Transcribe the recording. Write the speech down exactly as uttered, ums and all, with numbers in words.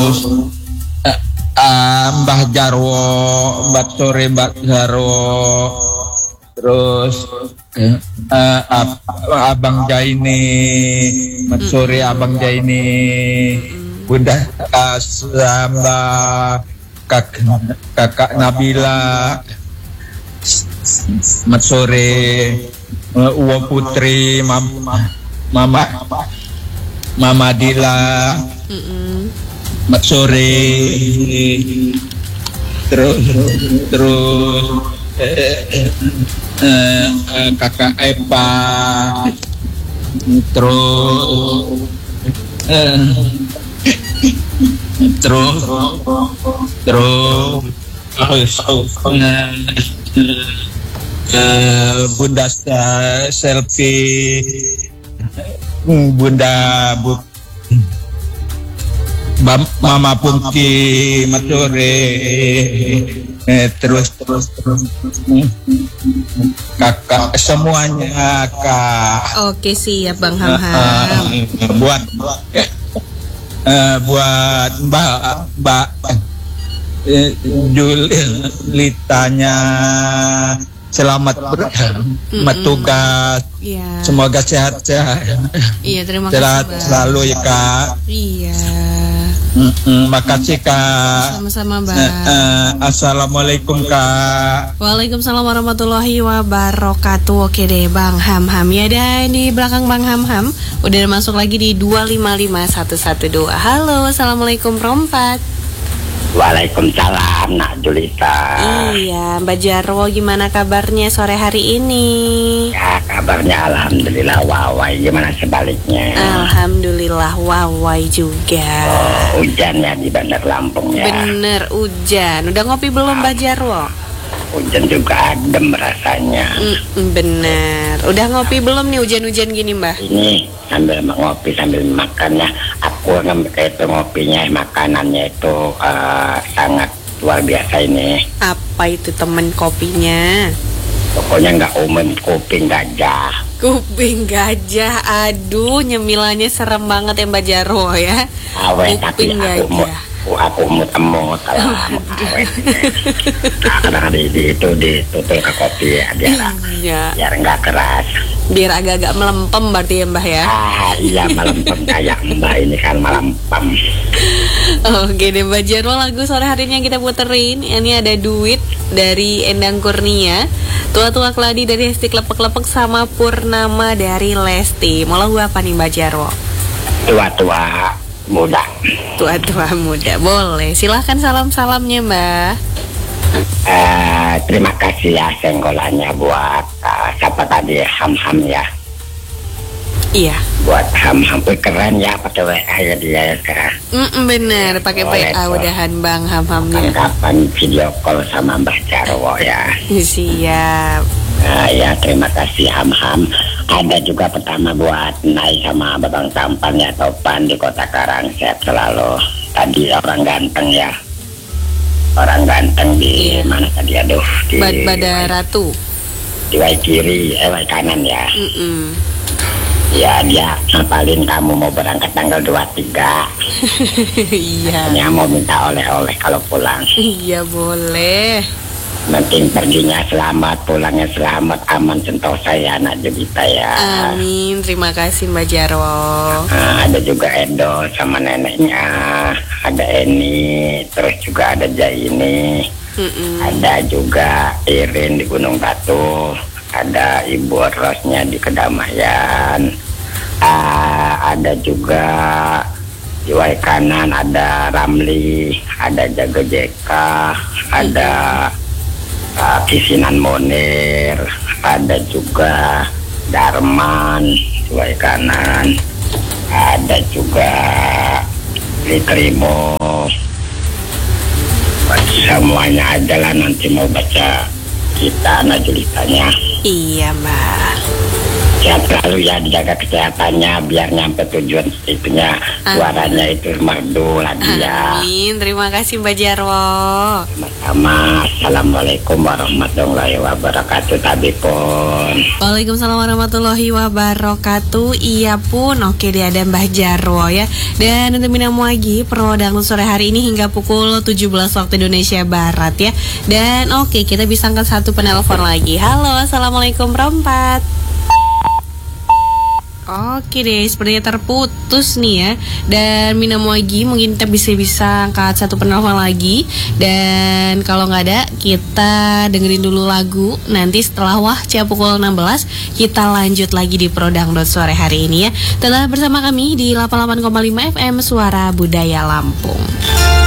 terus uh, uh, Mbah Jarwo, Mbak Sore Mbak Jarwo, terus uh, uh, Abang Jaini, Mbak Sore Abang Jaini, Bunda Kasamba, Kak, Kakak Nabila, Mat Sore, uh, Uwo Putri, Mama, Mama, Mama Dila, Mat Sore, terus terus eh, eh, eh, Kakak Epa, terus eh, terus terus uh, uh, Bunda Selfie, Bunda Bu, Mama Pungki, Matore, eh, terus terus terus kakak semuanya kak. Oke siap Bang Hamham. Uh, uh, buat uh, buat Mbak Mbak uh, Julitanya selamat bertugas. Iya. Semoga sehat-sehat. Iya, terima sehat kasih. Sehat selalu ya kak. Iya. Mm-mm, makasih kak. Sama-sama Bang. Uh, uh, Assalamualaikum kak. Waalaikumsalam warahmatullahi wabarakatuh. Oke deh Bang Hamham ya, dan di belakang Bang Hamham udah masuk lagi di dua lima lima satu satu dua. Halo, assalamualaikum Rompat. Waalaikumsalam Nak Julita. Iya, Mbak Jarwo gimana kabarnya sore hari ini? Ya kabarnya alhamdulillah wawai. Gimana sebaliknya? Alhamdulillah wawai juga. Oh, hujan ya di Bandar Lampung ya. Bener hujan. Udah ngopi belum Mbak Jarwo? Hujan juga adem rasanya. Mm, bener. Udah ngopi belum nih hujan-hujan gini Mbak? Ini sambil ngopi sambil makan ya. Aku itu ngopinya makanannya itu uh, sangat luar biasa ini. Apa itu temen kopinya? Pokoknya nggak umum, kuping gajah. Kuping gajah. Aduh nyemilannya serem banget ya Mbak Jarwo ya. Awet tapi aku mau aku mau temut kalau awet. Kadang-kadang itu ditutul ke kopi ya biar iya. biar nggak keras. Biar agak-agak melempem berarti ya Mbah ya. Ah iya melempem kayak Mbak ini kan melempem. Oke deh Mbak Jarwo, lagu sore harinya kita puterin. Ini ada Duit dari Endang Kurnia, Tua-tua Keladi dari Hesti Klepek-Klepek, sama Purnama dari Lesti. Mau lagu apa nih Mbak Jarwo? Tua-tua muda. Tua-tua muda, boleh. Silahkan salam-salamnya Mbak. Uh, terima kasih ya senggolannya buat uh, siapa tadi Hamham ya. Iya. Buat Hamham, keren ya pakai W A ya dia ya sekarang. Mm bener, pakai W A udahan Bang Hamhamnya. Kapan video call sama Mbah Jarwo ya. Siap. Nah, ya terima kasih Hamham. Ada juga pertama buat Nai sama Babang Tampan ya, Topan di Kota Karang, sehat selalu. Tadi orang ganteng ya. Orang ganteng di iya. Mana tadi aduh di Bad Bada Ratu. Di Wai kiri, eh Wai kanan ya. Mm -mm. Ya dia ngapalin kamu mau berangkat tanggal dua puluh tiga. Iya. Hanya mau minta oleh-oleh kalau pulang. Iya boleh. Penting perginya selamat, pulangnya selamat, aman sentosa ya anak Julita ya. Amin, terima kasih Mbak Jarwo. Nah, ada juga Edo sama neneknya, ada Eni, terus juga ada Jaini, mm-mm. ada juga Irin di Gunung Batu, ada Ibu Rosnya di Kedamaian, uh, ada juga di Wai kanan ada Ramli, ada Jaga Jeka, ada uh, Kisinan Monir, ada juga Darman di Wai kanan, ada juga Litrimo. Semuanya aja lah, nanti mau baca kita anak Julitanya. Iya Mbak. sehat selalu ya, dijaga kesehatannya biar nyampe tujuan itunya, suaranya itu merdu lagi ya. Amin, terima kasih Mbak Jarwo. Sama-sama. Assalamualaikum warahmatullahi wabarakatuh. Tadi pun. Waalaikumsalam warahmatullahi wabarakatuh. Iya pun, oke deh ada Mbah Jarwo ya. Dan untuk Minamu lagi Pro Dangdut sore hari ini hingga pukul tujuh belas waktu Indonesia Barat ya. Dan oke, kita bisa angkat satu penelpon lagi. Halo, assalamualaikum Rompat. Oke deh, sepertinya terputus nih ya. Dan Minamu lagi mungkin kita bisa-bisa angkat satu penelpon lagi. Dan kalau nggak ada, kita dengerin dulu lagu. Nanti setelah Wahca pukul enam belas, kita lanjut lagi di Pro Dangdut sore hari ini ya. Tetap bersama kami di delapan puluh delapan koma lima F M Suara Budaya Lampung.